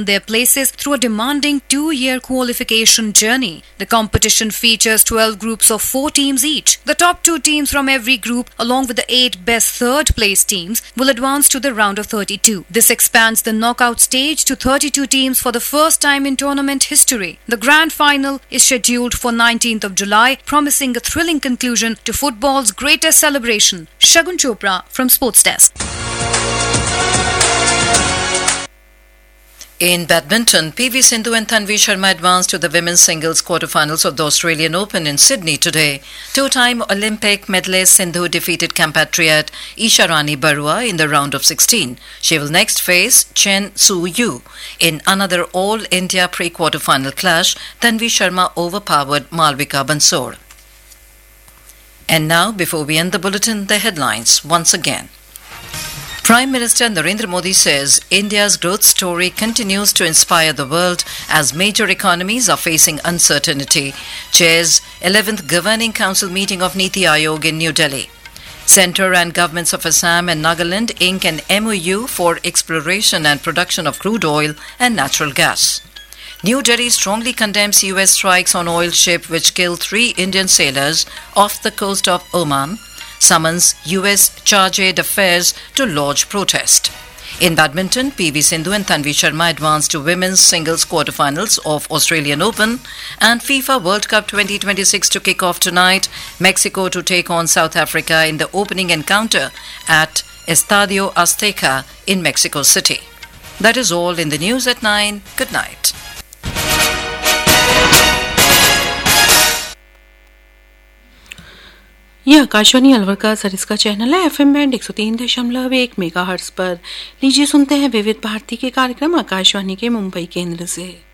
earn their places through a demanding 2-year qualification journey. The competition features 12 groups of 4 teams each. The top 2 teams from every group, along with the 8 best third-place teams, will advance to the round of 32. This expands the knockout stage to 32 teams for the first time in tournament history. The grand final is scheduled for 19th of July, promising a thrilling conclusion to football's greatest celebration. Shagun Chopra from Sports Desk. In badminton, PV Sindhu and Tanvi Sharma advanced to the women's singles quarterfinals of the Australian Open in Sydney today. 2-time Olympic medalist Sindhu defeated compatriot Isharani Barua in the round of 16. She will next face Chen Su-yu. In another All-India pre-quarterfinal clash, Tanvi Sharma overpowered Malvika Bansor. And now, before we end the bulletin, the headlines once again. Prime Minister Narendra Modi says India's growth story continues to inspire the world as major economies are facing uncertainty. Chairs 11th Governing Council meeting of Niti Aayog in New Delhi. Centre and governments of Assam and Nagaland ink an MOU for exploration and production of crude oil and natural gas. New Delhi strongly condemns US strikes on oil ship which killed 3 Indian sailors off the coast of Oman. Summons US Charge d'Affaires to lodge protest. In badminton, PV Sindhu and Tanvi Sharma advanced to women's singles quarterfinals of Australian Open, and FIFA World Cup 2026 to kick off tonight. Mexico to take on South Africa in the opening encounter at Estadio Azteca in Mexico City. That is all in the news at 9. Good night. यह आकाशवाणी अलवर का Sariska channel है। FM band 103.1 megahertz पर। लीजिए सुनते हैं विविध भारती के कार्यक्रम आकाशवाणी के मुंबई केंद्र से।